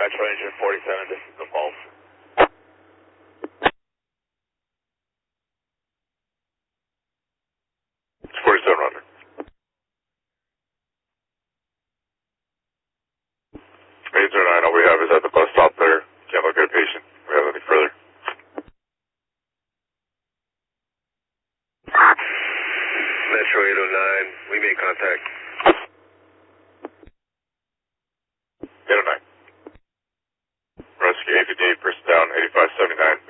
Metro Engine 47, this is the Pulse. It's 47 Roger. 809, all we have is at the bus stop there. Can't locate a patient. We have anything further. Metro 809, we made contact. 809. Rescue 858, person down, 8579.